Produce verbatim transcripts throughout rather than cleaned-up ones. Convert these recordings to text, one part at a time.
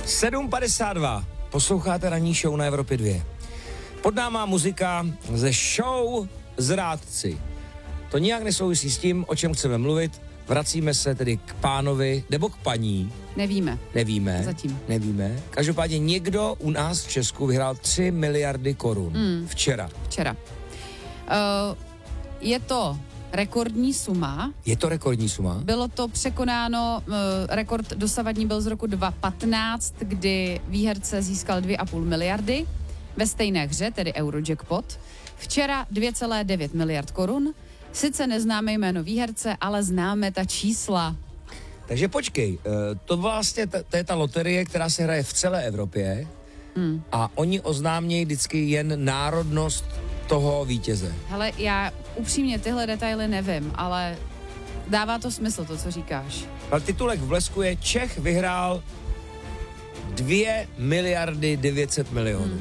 sedm padesát dva. Posloucháte ranní show na Evropě dva. Pod náma muzika ze show Zrádci. To nijak nesouvisí s tím, o čem chceme mluvit. Vracíme se tedy k pánovi, nebo k paní. Nevíme. Nevíme. Zatím. Nevíme. Každopádně někdo u nás v Česku vyhrál tři miliardy korun. Mm. Včera. Včera. Uh, je to rekordní suma. Je to rekordní suma? Bylo to překonáno, uh, rekord dosavadní byl z roku dva tisíce patnáct, kdy výherce získal dvě a půl miliardy. Ve stejné hře, tedy Eurojackpot. Včera dvě celé devět miliard korun. Sice neznáme jméno výherce, ale známe ta čísla. Takže počkej, to vlastně t- to je ta loterie, která se hraje v celé Evropě hmm. a oni oznámějí vždycky jen národnost toho vítěze. Hele, já upřímně tyhle detaily nevím, ale dává to smysl, to, co říkáš. Ale titulek v blesku je Čech vyhrál dvě miliardy devět set milionů. Hmm.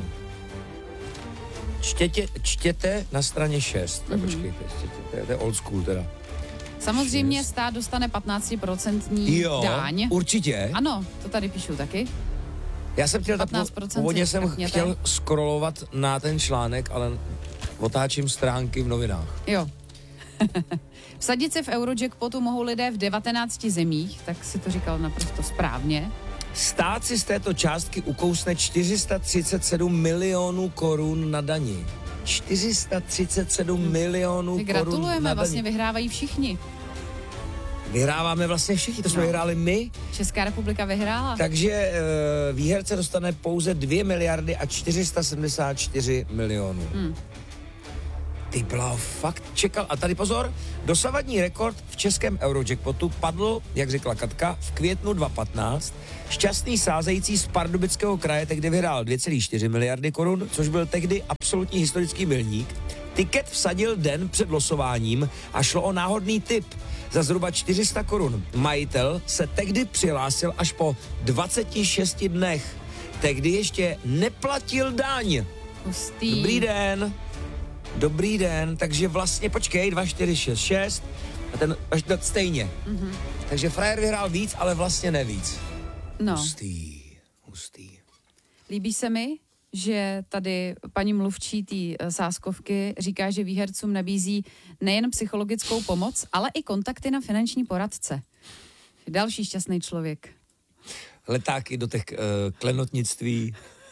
Čtěte, čtěte na straně šest. Mm-hmm. Počkejte, čtěte, to je, to je old school teda. Samozřejmě šest. Stát dostane patnáct procent daň. Určitě. Ano, to tady píšu taky. Já jsem chtěl, původně jsem krkněte. chtěl scrollovat na ten článek, ale otáčím stránky v novinách. Jo. Vsadit se v Eurojackpotu mohou lidé v devatenácti zemích, tak si to říkal naprosto správně. Stát si z této částky ukousne čtyři sta třicet sedm milionů korun na dani. čtyři sta třicet sedm hmm. milionů korun Gratulujeme, na dani. Vlastně vyhrávají všichni. Vyhráváme vlastně všichni, to jsme no. vyhráli my. Česká republika vyhrála. Takže e, výherce dostane pouze dvě miliardy a čtyři sta sedmdesát čtyři milionů. Hmm. Ty bláho, fakt čekal. A tady pozor, dosavadní rekord v českém Eurojackpotu padl, jak řekla Katka, v květnu dva tisíce patnáct. Šťastný sázející z Pardubického kraje tehdy vyhrál dvě celé čtyři miliardy korun, což byl tehdy absolutní historický milník. Tiket vsadil den před losováním a šlo o náhodný tip za zhruba čtyři sta korun. Majitel se tehdy přihlásil až po dvaceti šesti dnech. Tehdy ještě neplatil daň. Hustý. Dobrý den. Dobrý den, takže vlastně, počkej, dva, čtyři, šest, šest a ten až stejně. Mm-hmm. Takže frajer vyhrál víc, ale vlastně nevíc. No. Hustý, hustý. Líbí se mi, že tady paní mluvčí té sázkovky říká, že výhercům nabízí nejen psychologickou pomoc, ale i kontakty na finanční poradce. Další šťastný člověk. Letáky do těch uh, klenotnictví.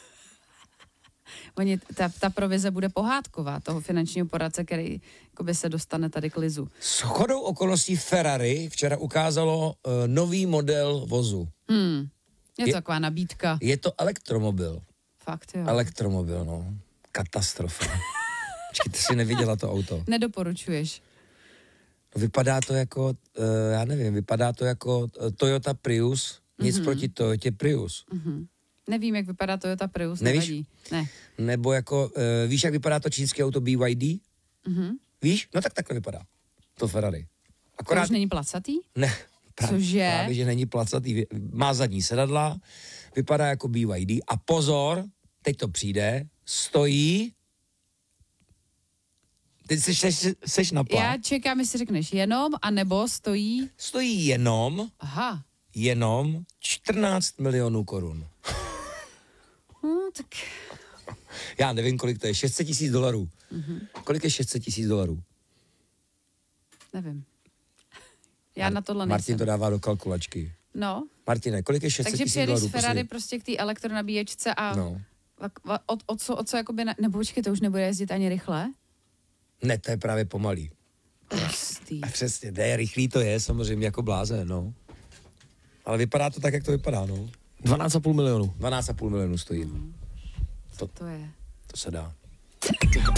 Oni, ta, ta provize bude pohádková toho finančního poradce, který jakoby se dostane tady k lizu. S chodou okolností Ferrari včera ukázalo uh, nový model vozu. Hmm. Je to je, taková nabídka. Je to elektromobil. Fakt, jo. Elektromobil, no. Katastrofa. Počkej, ty jsi neviděla to auto. Nedoporučuješ. Vypadá to jako, uh, já nevím, vypadá to jako uh, Toyota Prius, nic mm-hmm. proti Toyotě Prius. Mm-hmm. Nevím, jak vypadá Toyota Prius, Nevíš? nevadí. Ne. Nebo jako, uh, víš, jak vypadá to čínské auto B Y D? Mm-hmm. Víš? No tak takhle vypadá. To Ferrari. Akorát... To už není placatý? Ne. Právě, Cože? Právě, že není placatý. Má zadní sedadla, vypadá jako B Y D. A pozor, teď to přijde, stojí... Teď seš, seš, seš na plán. Já čekám, jestli řekneš jenom, anebo stojí... Stojí jenom... Aha. Jenom čtrnáct milionů korun. Hmm, tak... Já nevím, kolik to je. šest set tisíc dolarů. Mm-hmm. Kolik je šest set tisíc dolarů? Nevím. Já Mar- na tohle Martin nejsem. to dává do kalkulačky. No. Martine, kolik je šest set tisíc dolarů? Takže přijedeš z Ferrari prostě k té elektronabíječce a... No. O, o, co, o co jakoby... Ne, nebo počkej, to už nebude jezdit ani rychle? Ne, to je právě pomalý. Prostý. A přesně, ne, rychlý to je, samozřejmě jako blázen, no. Ale vypadá to tak, jak to vypadá, no. dvanáct a půl milionu. dvanáct a půl milionu stojí. Mm. To, to je? To se dá.